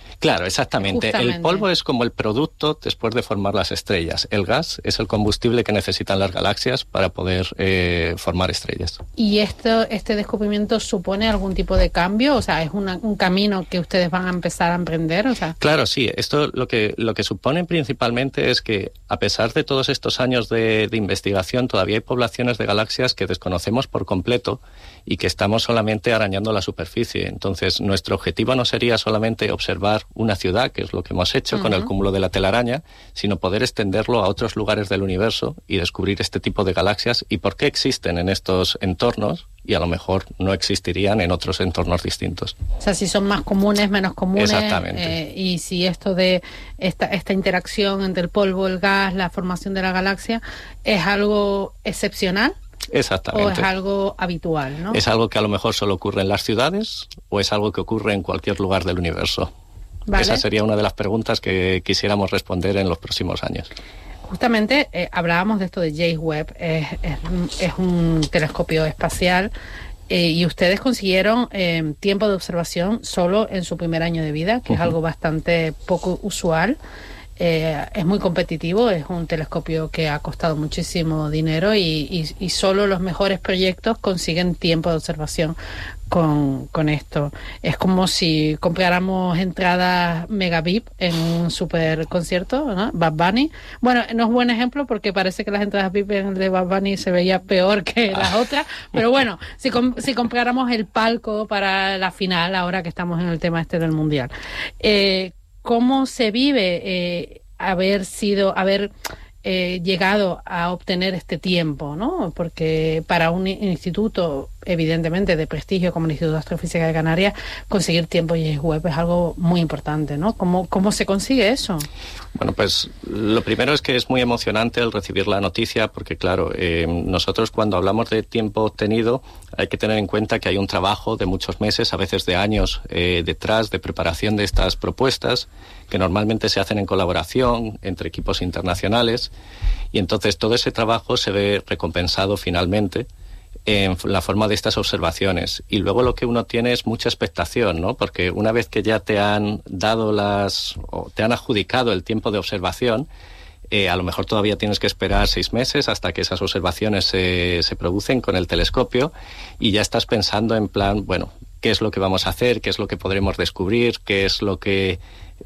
Claro, exactamente. Justamente. El polvo es como el producto después de formar las estrellas. El gas es el combustible que necesitan las galaxias para poder eh, formar estrellas. ¿Y esto, este descubrimiento supone algún tipo de cambio? O sea, ¿es una, un camino que ustedes van a empezar a emprender? O sea... Claro, sí. Esto lo que, lo que supone principalmente es que, a pesar de todos estos años de, de investigación, todavía hay poblaciones de galaxias que desconocemos por completo y que estamos solamente arañando la superficie. Entonces, nuestro objetivo no sería solamente observar una ciudad, que es lo que hemos hecho uh-huh. con el cúmulo de la telaraña, sino poder extenderlo a otros lugares del universo y descubrir este tipo de galaxias y por qué existen en estos entornos y a lo mejor no existirían en otros entornos distintos. O sea, si son más comunes, menos comunes. Exactamente. Eh, y si esto de esta, esta interacción entre el polvo, el gas, la formación de la galaxia, es algo excepcional. Exactamente. ¿O es algo habitual, no? Es algo que a lo mejor solo ocurre en las ciudades o es algo que ocurre en cualquier lugar del universo. Vale. Esa sería una de las preguntas que quisiéramos responder en los próximos años. Justamente eh, hablábamos de esto de James Webb, es, es, es un telescopio espacial eh, y ustedes consiguieron eh, tiempo de observación solo en su primer año de vida, que uh-huh. es algo bastante poco usual. Eh, es muy competitivo, es un telescopio que ha costado muchísimo dinero y, y, y solo los mejores proyectos consiguen tiempo de observación con, con esto. Es como si compráramos entradas mega V I P en un super concierto, ¿no? Bad Bunny. Bueno, no es buen ejemplo porque parece que las entradas V I P de Bad Bunny se veía peor que las otras, pero bueno, si, com- si compráramos el palco para la final, ahora que estamos en el tema este del Mundial. Eh, ¿Cómo se vive eh, haber sido, haber eh, llegado a obtener este tiempo, ¿no? Porque para un instituto, evidentemente, de prestigio como el Instituto de Astrofísica de Canarias, conseguir tiempo en James Webb es algo muy importante, ¿no? ¿Cómo, cómo se consigue eso? Bueno, pues lo primero es que es muy emocionante el recibir la noticia porque, claro, eh, nosotros cuando hablamos de tiempo obtenido hay que tener en cuenta que hay un trabajo de muchos meses, a veces de años, eh, detrás de preparación de estas propuestas que normalmente se hacen en colaboración entre equipos internacionales y entonces todo ese trabajo se ve recompensado finalmente en la forma de estas observaciones. Y luego lo que uno tiene es mucha expectación, ¿no? Porque una vez que ya te han dado las, o te han adjudicado el tiempo de observación, eh, a lo mejor todavía tienes que esperar seis meses hasta que esas observaciones se, se producen con el telescopio y ya estás pensando en plan, bueno, ¿qué es lo que vamos a hacer? ¿Qué es lo que podremos descubrir? ¿Qué es lo que...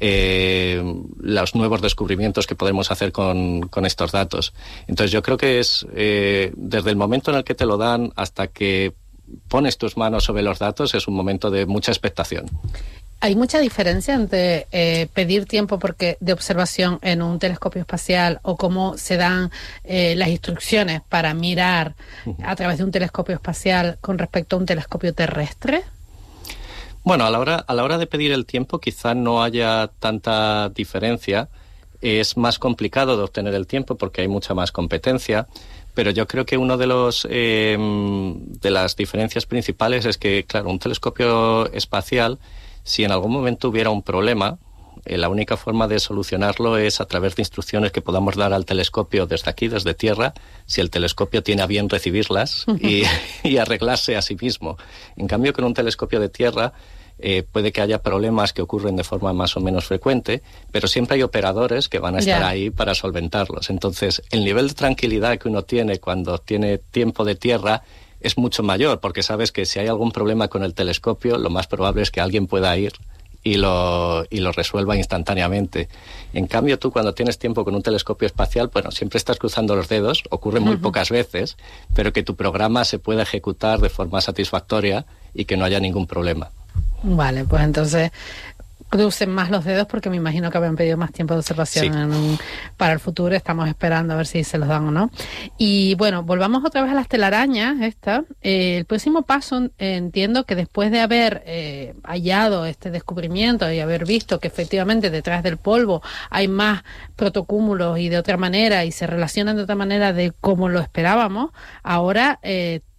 Eh, los nuevos descubrimientos que podemos hacer con, con estos datos? Entonces yo creo que es eh, desde el momento en el que te lo dan hasta que pones tus manos sobre los datos es un momento de mucha expectación. ¿Hay mucha diferencia entre eh, pedir tiempo porque de observación en un telescopio espacial o cómo se dan eh, las instrucciones para mirar a través de un telescopio espacial con respecto a un telescopio terrestre? Bueno, a la hora, a la hora de pedir el tiempo quizá no haya tanta diferencia. Es más complicado de obtener el tiempo porque hay mucha más competencia, pero yo creo que uno de los eh, de las diferencias principales es que, claro, un telescopio espacial, si en algún momento hubiera un problema, eh, la única forma de solucionarlo es a través de instrucciones que podamos dar al telescopio desde aquí, desde tierra, si el telescopio tiene a bien recibirlas y, y arreglarse a sí mismo. En cambio, con un telescopio de tierra eh, puede que haya problemas que ocurren de forma más o menos frecuente, pero siempre hay operadores que van a estar yeah. ahí para solventarlos. Entonces, el nivel de tranquilidad que uno tiene cuando tiene tiempo de tierra es mucho mayor, porque sabes que si hay algún problema con el telescopio, lo más probable es que alguien pueda ir y lo, y lo resuelva instantáneamente. En cambio, tú cuando tienes tiempo con un telescopio espacial, bueno, siempre estás cruzando los dedos, ocurre muy uh-huh. pocas veces, pero que tu programa se pueda ejecutar de forma satisfactoria y que no haya ningún problema. Vale, pues entonces crucen más los dedos porque me imagino que habían pedido más tiempo de observación sí. en un, para el futuro. Estamos esperando a ver si se los dan o no. Y bueno, volvamos otra vez a las telarañas. Esta. Eh, el próximo paso, eh, entiendo que después de haber eh, hallado este descubrimiento y haber visto que efectivamente detrás del polvo hay más protocúmulos y de otra manera y se relacionan de otra manera de como lo esperábamos, ahora eh,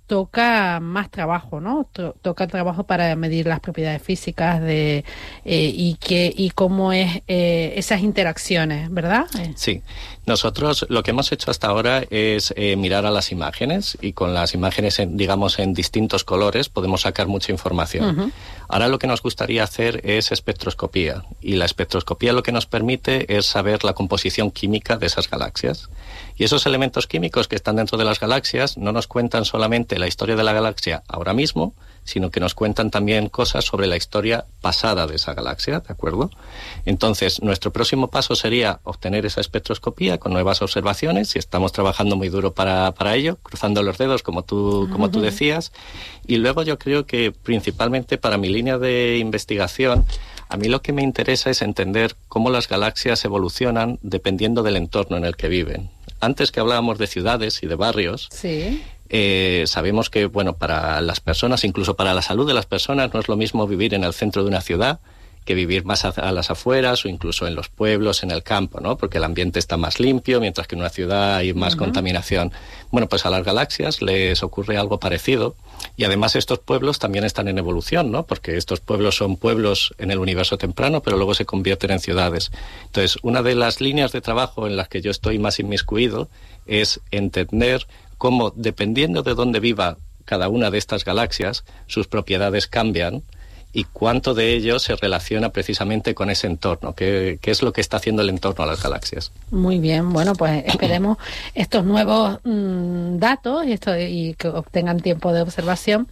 toca más trabajo, ¿no? To- toca trabajo para medir las propiedades físicas de eh, y que y cómo es eh, esas interacciones, ¿verdad? Sí. Nosotros lo que hemos hecho hasta ahora es eh, mirar a las imágenes y con las imágenes, en, digamos, en distintos colores podemos sacar mucha información. Uh-huh. Ahora lo que nos gustaría hacer es espectroscopía y la espectroscopía lo que nos permite es saber la composición química de esas galaxias. Y esos elementos químicos que están dentro de las galaxias no nos cuentan solamente la historia de la galaxia ahora mismo, sino que nos cuentan también cosas sobre la historia pasada de esa galaxia, ¿de acuerdo? Entonces, nuestro próximo paso sería obtener esa espectroscopía con nuevas observaciones, y estamos trabajando muy duro para, para ello, cruzando los dedos, como tú, como tú decías. Y luego yo creo que principalmente para mi línea de investigación, a mí lo que me interesa es entender cómo las galaxias evolucionan dependiendo del entorno en el que viven. Antes que hablábamos de ciudades y de barrios, sí. eh, sabemos que, bueno, para las personas, incluso para la salud de las personas, no es lo mismo vivir en el centro de una ciudad que vivir más a, a las afueras o incluso en los pueblos, en el campo, ¿no? Porque el ambiente está más limpio, mientras que en una ciudad hay más uh-huh. contaminación. Bueno, pues a las galaxias les ocurre algo parecido, y además estos pueblos también están en evolución, ¿no? Porque estos pueblos son pueblos en el universo temprano, pero luego se convierten en ciudades. Entonces, una de las líneas de trabajo en las que yo estoy más inmiscuido es entender cómo, dependiendo de dónde viva cada una de estas galaxias, sus propiedades cambian, y cuánto de ello se relaciona precisamente con ese entorno, qué, qué es lo que está haciendo el entorno a las galaxias. Muy bien, bueno, pues esperemos estos nuevos mmm, datos y, esto, y que obtengan tiempo de observación.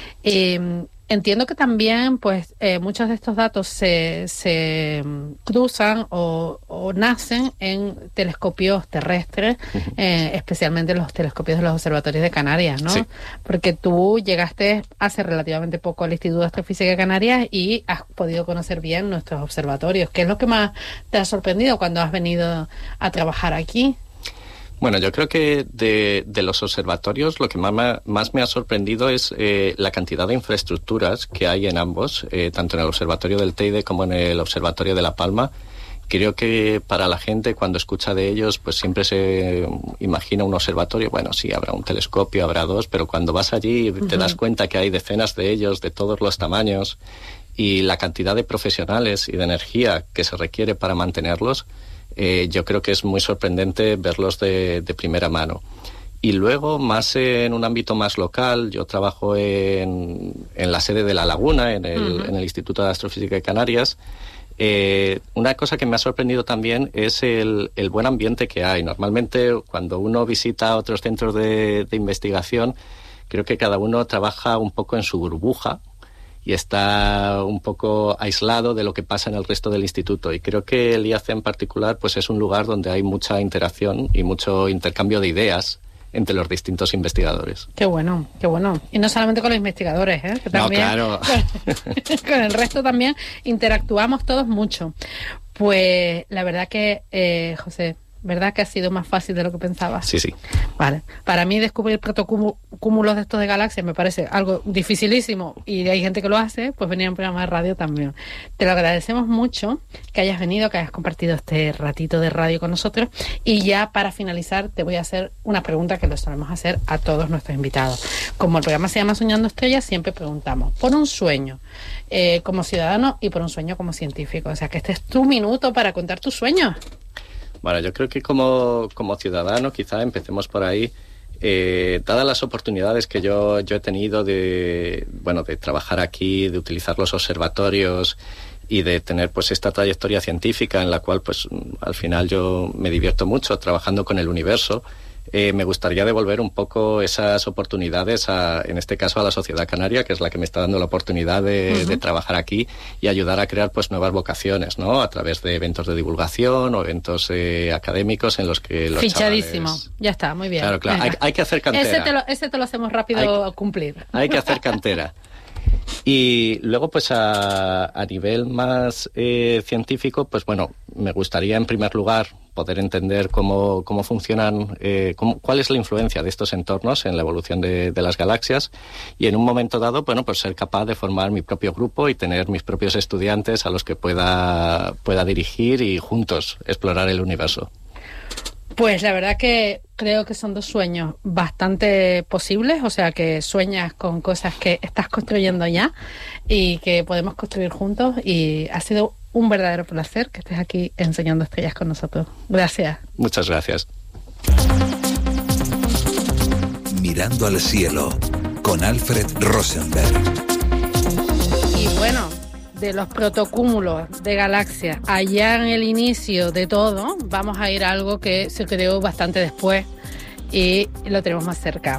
Eh, Entiendo que también, pues, eh, muchos de estos datos se, se cruzan o, o nacen en telescopios terrestres, eh, especialmente los telescopios de los observatorios de Canarias, ¿no? Sí. Porque tú llegaste hace relativamente poco al Instituto de Astrofísica de Canarias y has podido conocer bien nuestros observatorios. ¿Qué es lo que más te ha sorprendido cuando has venido a trabajar aquí? Bueno, yo creo que de, de los observatorios lo que más me, más me ha sorprendido es eh, la cantidad de infraestructuras que hay en ambos, eh, tanto en el observatorio del Teide como en el observatorio de La Palma. Creo que para la gente, cuando escucha de ellos, pues siempre se imagina un observatorio. Bueno, sí, habrá un telescopio, habrá dos, pero cuando vas allí uh-huh. te das cuenta que hay decenas de ellos, de todos los tamaños, y la cantidad de profesionales y de energía que se requiere para mantenerlos. Eh, yo creo que es muy sorprendente verlos de, de primera mano. Y luego, más en un ámbito más local, yo trabajo en, en la sede de La Laguna, en el, uh-huh. en el Instituto de Astrofísica de Canarias. Eh, una cosa que me ha sorprendido también es el, el buen ambiente que hay. Normalmente, cuando uno visita otros centros de, de investigación, creo que cada uno trabaja un poco en su burbuja y está un poco aislado de lo que pasa en el resto del instituto. Y creo que el I A C en particular pues es un lugar donde hay mucha interacción y mucho intercambio de ideas entre los distintos investigadores. Qué bueno, qué bueno. Y no solamente con los investigadores, ¿eh? Que también, no, claro. Con, con el resto también interactuamos todos mucho. Pues la verdad que, eh, José, ¿verdad que ha sido más fácil de lo que pensaba? Sí, sí. Vale. Para mí descubrir protocúmulos de estos de galaxias me parece algo dificilísimo y hay gente que lo hace, pues venir a un programa de radio también. Te lo agradecemos mucho que hayas venido, que hayas compartido este ratito de radio con nosotros, y ya para finalizar te voy a hacer una pregunta que le solemos hacer a todos nuestros invitados. Como el programa se llama Soñando Estrellas, siempre preguntamos por un sueño eh, como ciudadano y por un sueño como científico. O sea, que este es tu minuto para contar tus sueños. Bueno, yo creo que como, como ciudadano, quizá empecemos por ahí. Eh, dadas las oportunidades que yo, yo he tenido de, bueno, de trabajar aquí, de utilizar los observatorios y de tener pues esta trayectoria científica en la cual pues al final yo me divierto mucho trabajando con el universo, eh, me gustaría devolver un poco esas oportunidades, a, en este caso a la sociedad canaria, que es la que me está dando la oportunidad de, uh-huh. de trabajar aquí y ayudar a crear pues nuevas vocaciones, ¿no? A través de eventos de divulgación o eventos eh, académicos en los que los Fichadísimo, chavales... ya está, muy bien. Claro, claro, hay, hay que hacer cantera. Ese te lo, ese te lo hacemos rápido hay, a cumplir. Hay que hacer cantera. Y luego, pues a, a nivel más eh, científico, pues bueno, me gustaría en primer lugar poder entender cómo, cómo funcionan, eh, cómo, cuál es la influencia de estos entornos en la evolución de, de las galaxias, y en un momento dado, bueno, pues ser capaz de formar mi propio grupo y tener mis propios estudiantes a los que pueda, pueda dirigir y juntos explorar el universo. Pues la verdad que creo que son dos sueños bastante posibles, o sea que sueñas con cosas que estás construyendo ya y que podemos construir juntos, y ha sido un verdadero placer que estés aquí enseñando estrellas con nosotros. Gracias. Muchas gracias. Mirando al cielo, con Alfred Rosenberg. Y bueno, de los protocúmulos de galaxias, allá en el inicio de todo, vamos a ir a algo que se creó bastante después y lo tenemos más cerca.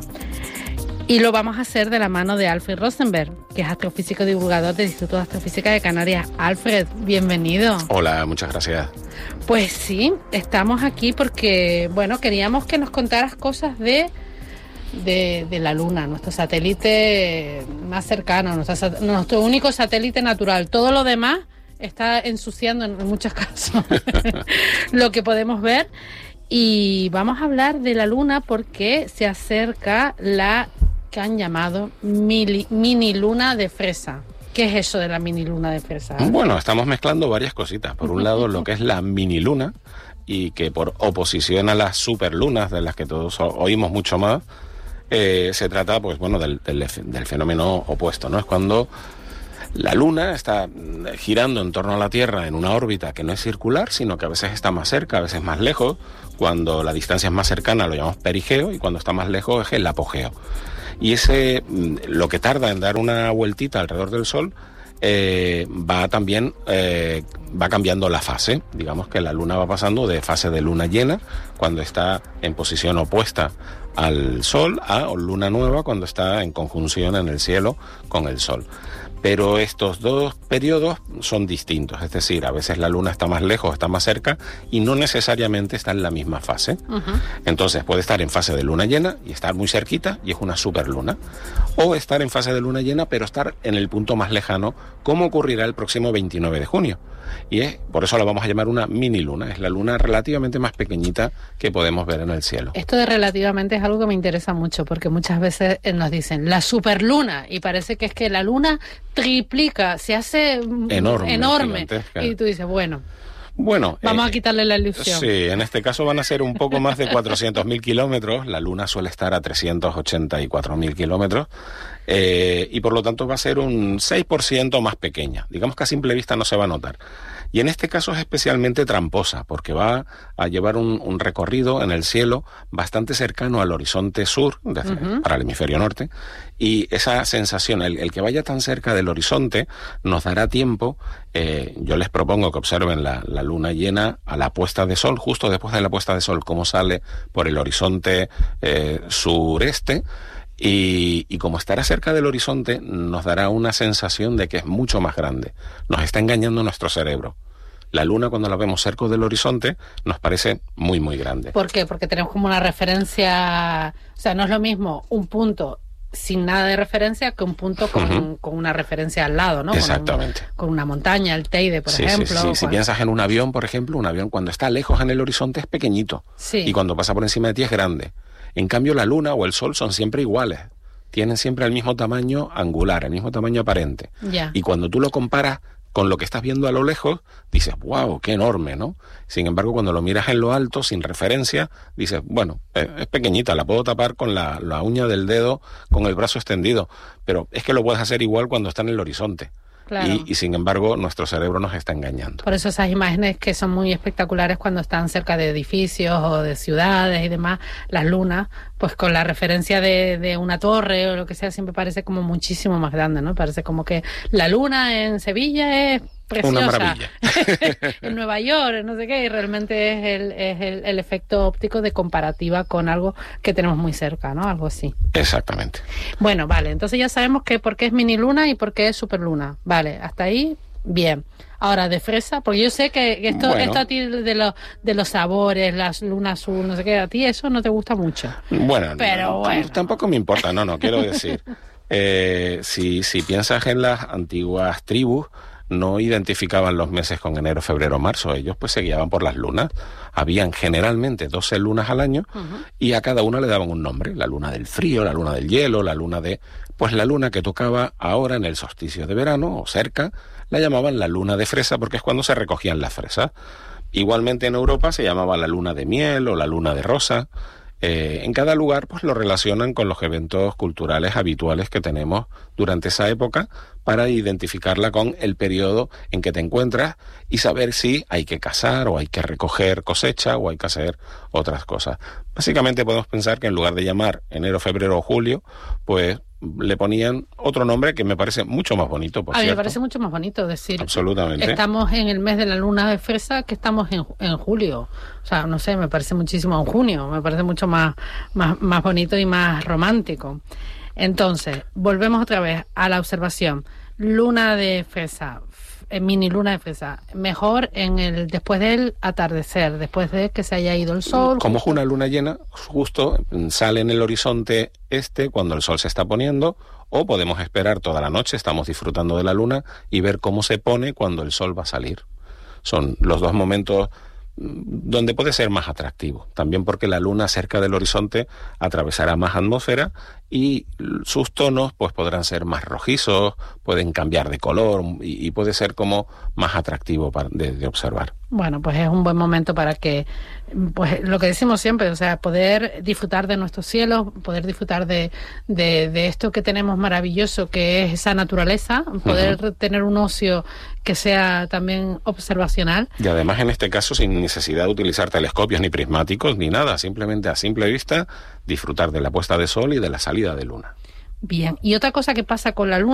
Y lo vamos a hacer de la mano de Alfred Rosenberg, que es astrofísico divulgador del Instituto de Astrofísica de Canarias. Alfred, bienvenido. Hola, muchas gracias. Pues sí, estamos aquí porque, bueno, queríamos que nos contaras cosas de... De, de la Luna, nuestro satélite más cercano, nuestro, nuestro único satélite natural. Todo lo demás está ensuciando en muchos casos lo que podemos ver. Y vamos a hablar de la Luna porque se acerca la que han llamado mini, mini luna de fresa. ¿Qué es eso de la mini luna de fresa? Bueno, estamos mezclando varias cositas. Por un lado, lo que es la mini luna, y que por oposición a las superlunas, de las que todos oímos mucho más, Eh, se trata, pues bueno, del, del, del fenómeno opuesto, ¿no? Es cuando la Luna está girando en torno a la Tierra en una órbita que no es circular, sino que a veces está más cerca, a veces más lejos. Cuando la distancia es más cercana lo llamamos perigeo, y cuando está más lejos es el apogeo. Y ese, lo que tarda en dar una vueltita alrededor del Sol, eh, va también eh, va cambiando la fase. Digamos que la Luna va pasando de fase de luna llena, cuando está en posición opuesta al Sol, a luna nueva, cuando está en conjunción en el cielo con el Sol. Pero estos dos periodos son distintos, es decir, a veces la Luna está más lejos, está más cerca, y no necesariamente está en la misma fase. Uh-huh. Entonces puede estar en fase de luna llena y estar muy cerquita, y es una superluna. O estar en fase de luna llena, pero estar en el punto más lejano, como ocurrirá el próximo veintinueve de junio. Y es, por eso la vamos a llamar una mini luna. Es la luna relativamente más pequeñita que podemos ver en el cielo. Esto de relativamente es algo que me interesa mucho, porque muchas veces nos dicen la superluna, y parece que es que la Luna triplica, se hace enorme, enorme. Y tú dices, bueno... Bueno, vamos eh, a quitarle la ilusión. Sí, en este caso van a ser un poco más de cuatrocientos mil kilómetros. La Luna suele estar a trescientos ochenta y cuatro mil kilómetros. Eh, y por lo tanto va a ser un seis por ciento más pequeña. Digamos que a simple vista no se va a notar. Y en este caso es especialmente tramposa, porque va a llevar un, un recorrido en el cielo bastante cercano al horizonte sur, desde, uh-huh. para el hemisferio norte, y esa sensación, el, el que vaya tan cerca del horizonte, nos dará tiempo. Eh, yo les propongo que observen la, la luna llena a la puesta de sol, justo después de la puesta de sol, cómo sale por el horizonte eh, sureste. Y, y como estará cerca del horizonte, nos dará una sensación de que es mucho más grande. Nos está engañando nuestro cerebro. La Luna, cuando la vemos cerca del horizonte, nos parece muy, muy grande. ¿Por qué? Porque tenemos como una referencia... O sea, no es lo mismo un punto sin nada de referencia que un punto con, uh-huh. con una referencia al lado, ¿no? Exactamente. Con, un, con una montaña, el Teide, por sí, ejemplo. Sí, sí. Cuando... Si piensas en un avión, por ejemplo, un avión cuando está lejos en el horizonte es pequeñito. Sí. Y cuando pasa por encima de ti es grande. En cambio, la Luna o el Sol son siempre iguales. Tienen siempre el mismo tamaño angular, el mismo tamaño aparente. Yeah. Y cuando tú lo comparas con lo que estás viendo a lo lejos, dices, wow, qué enorme, ¿no? Sin embargo, cuando lo miras en lo alto, sin referencia, dices, bueno, es, es pequeñita, la puedo tapar con la, la uña del dedo, con el brazo extendido. Pero es que lo puedes hacer igual cuando está en el horizonte. Claro. Y, y sin embargo nuestro cerebro nos está engañando. Por eso esas imágenes que son muy espectaculares cuando están cerca de edificios o de ciudades y demás, las lunas, pues con la referencia de, de una torre o lo que sea, siempre parece como muchísimo más grande, ¿no? Parece como que la luna en Sevilla es preciosa. Una maravilla. En Nueva York, no sé qué, y realmente es, el, es el, el efecto óptico de comparativa con algo que tenemos muy cerca, ¿no? Algo así. Exactamente. Bueno, vale, entonces ya sabemos que por qué es mini luna y por qué es superluna. Vale, hasta ahí, bien. Ahora, de fresa, porque yo sé que esto, bueno. esto a ti de, lo, de los sabores, las lunas azul, no sé qué, a ti eso no te gusta mucho. Bueno, pero no, bueno. Tampoco me importa, no, no, quiero decir, eh, si, si piensas en las antiguas tribus, no identificaban los meses con enero, febrero, marzo. Ellos pues se guiaban por las lunas. Habían generalmente doce lunas al año, uh-huh. y a cada una le daban un nombre. La luna del frío, la luna del hielo, la luna de... Pues la luna que tocaba ahora en el solsticio de verano, o cerca, la llamaban la luna de fresa, porque es cuando se recogían las fresas. Igualmente en Europa se llamaba la luna de miel o la luna de rosa. Eh, en cada lugar pues lo relacionan con los eventos culturales habituales que tenemos durante esa época para identificarla con el periodo en que te encuentras y saber si hay que cazar o hay que recoger cosecha o hay que hacer otras cosas. Básicamente podemos pensar que en lugar de llamar enero, febrero o julio, pues le ponían otro nombre que me parece mucho más bonito, por A mí cierto. me parece mucho más bonito decir, absolutamente, estamos en el mes de la luna de fresa, que estamos en, en julio. O sea, no sé, me parece muchísimo en junio, me parece mucho más, más, más bonito y más romántico. Entonces, volvemos otra vez a la observación. Luna de fresa, eh, mini luna de fresa, mejor en el después del atardecer, después de que se haya ido el sol. Como es justo. una luna llena, justo sale en el horizonte este cuando el sol se está poniendo, o podemos esperar toda la noche, estamos disfrutando de la luna, y ver cómo se pone cuando el sol va a salir. Son los dos momentos donde puede ser más atractivo, también porque la luna cerca del horizonte atravesará más atmósfera y sus tonos pues podrán ser más rojizos, pueden cambiar de color y, y puede ser como más atractivo para, de, de observar. Bueno, pues es un buen momento para que, pues lo que decimos siempre, o sea, poder disfrutar de nuestros cielos, poder disfrutar de, de, de esto que tenemos maravilloso, que es esa naturaleza, poder uh-huh. tener un ocio que sea también observacional. Y además en este caso sin necesidad de utilizar telescopios ni prismáticos ni nada, simplemente a simple vista disfrutar de la puesta de sol y de la salida de luna. Bien, y otra cosa que pasa con la luna